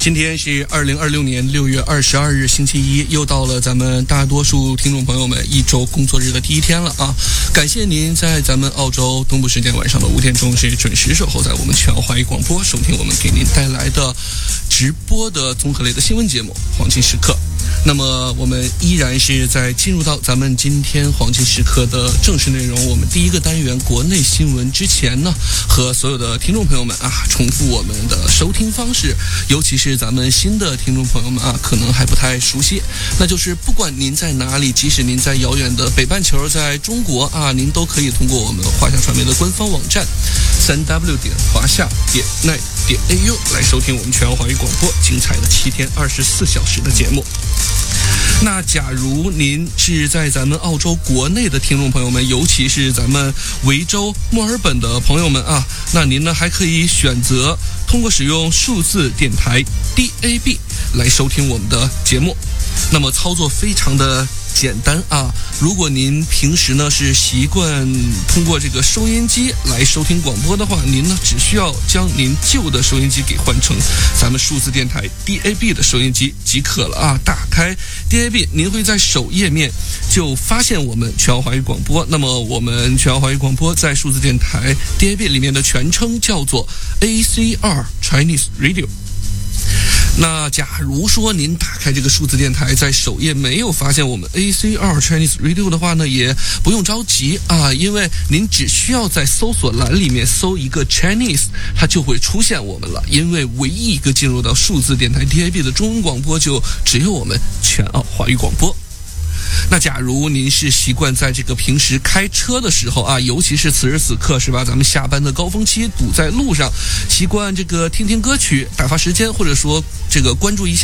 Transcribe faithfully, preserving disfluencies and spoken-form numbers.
今天是二零二六年六月二十二日星期一，又到了咱们大多数听众朋友们一周工作日的第一天了啊！感谢您在咱们澳洲东部时间晚上的五点钟是准时守候在我们全澳华语广播，收听我们给您带来的直播的综合类的新闻节目《黄金时刻》。那么我们依然是在进入到咱们今天黄金时刻的正式内容，我们第一个单元国内新闻之前呢，和所有的听众朋友们啊，重复我们的收听方式，尤其是咱们新的听众朋友们啊，可能还不太熟悉，那就是不管您在哪里，即使您在遥远的北半球，在中国啊，您都可以通过我们华夏传媒的官方网站三 w 点华夏点 net 点 a u 来收听我们全澳华语广播精彩的七天二十四小时的节目。那假如您是在咱们澳洲国内的听众朋友们，尤其是咱们维州墨尔本的朋友们啊，那您呢还可以选择通过使用数字电台 D A B 来收听我们的节目。那么操作非常的简单啊！如果您平时呢是习惯通过这个收音机来收听广播的话，您呢只需要将您旧的收音机给换成咱们数字电台 D A B 的收音机即可了啊！打开 D A B， 您会在首页面就发现我们全澳华语广播。那么我们全澳华语广播在数字电台 D A B 里面的全称叫做 A C R Chinese Radio。那假如说您打开这个数字电台，在首页没有发现我们 A C R Chinese Radio 的话呢，也不用着急啊，因为您只需要在搜索栏里面搜一个 Chinese， 它就会出现我们了。因为唯一一个进入到数字电台 D A B 的中文广播，就只有我们全澳华语广播。那假如您是习惯在这个平时开车的时候啊，尤其是此时此刻是吧，咱们下班的高峰期堵在路上，习惯这个听听歌曲打发时间，或者说这个关注一下